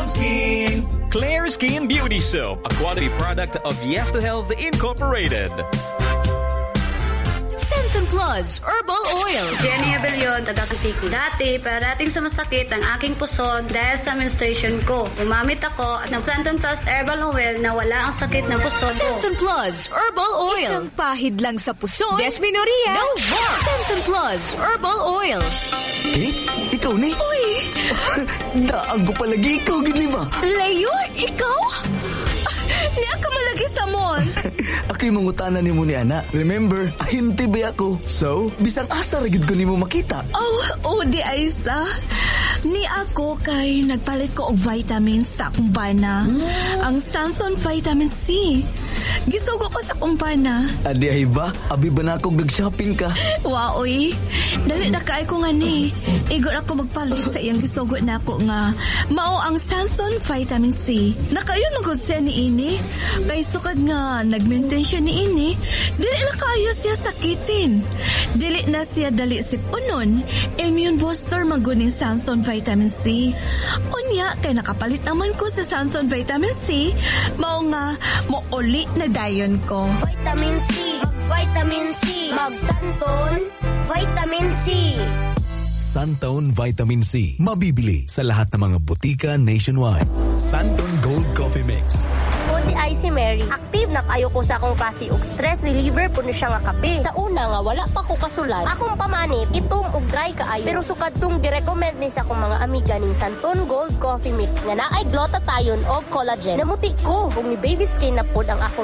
strong skin. Claire Skin Beauty Soap, a quality product of Yes to Health Incorporated. Centum Plus Herbal Oil. Jenny Abellion, taga-Katiki. Dati, parating sumasakit ang aking puso dahil sa menstruation ko. Umamit ako ng Centum Plus Herbal Oil na wala ang sakit ng puso ko. Centum Plus Herbal Oil. Isang pahid lang sa puso. Desmenorrhea. No more. Centum Plus Herbal Oil. Kate, ikaw ni? Uy! Daang ko palagi ikaw, gini ba? Layo, ikaw? Niya ka malagi sa mon. Ako'y mangutana ni mo ni Ana. Remember, ahimti ba ako? So, bisang asa ragid ko ni mo makita. Oh, di Aisa. Ni ako kay nagpalit ko og vitamins sa akong bana. Ang Santon Vitamin C. Gisugo ko sa akong bana. Adi ay ba? Abi ba na akong nag-shopping ka? Waoy. Dali na kaay ko nga ni. Igon ako magpalit sa iyang gisugo na ako nga. Mao ang Santon Vitamin C. Nakayon magod siya ni ini. Kay sukad nga nag-maintain siya ni ini. Dili na kayo siya sakitin. Dili na siya dali sipunon. Immune booster maguning Santon Vitamin C. Unya kay nakapalit naman ko sa Santon Vitamin C. Mao nga mouli na dayon ko. Vitamin C, Vitamin C, Mag-Santon Vitamin C. Santon Vitamin C. Mabibili sa lahat ng mga butika nationwide. Santon Gold Coffee Mix. Di ay si Mary. Active na kayo ko sa akong klase og stress reliever po siya nga kape. Sa una nga wala pa ko kasulat. Akong pamanit, itom og dry kaayo. Pero sukad tong gi-recommend ni sa akong mga amiga ning Santon Gold Coffee Mix nga naay glutathione og collagen. Namuti ko kung ni baby skin na pod ang akong